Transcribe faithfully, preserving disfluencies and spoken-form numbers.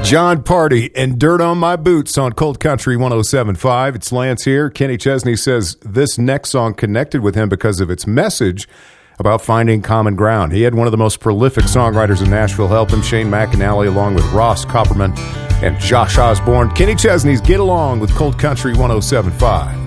John Party and Dirt on My Boots on Cold Country one oh seven point five. It's Lance here. Kenny Chesney says this next song connected with him because of its message about finding common ground. He had one of the most prolific songwriters in Nashville help him, Shane McAnally, along with Ross Copperman and Josh Osborne. Kenny Chesney's Get Along with Cold Country one oh seven point five.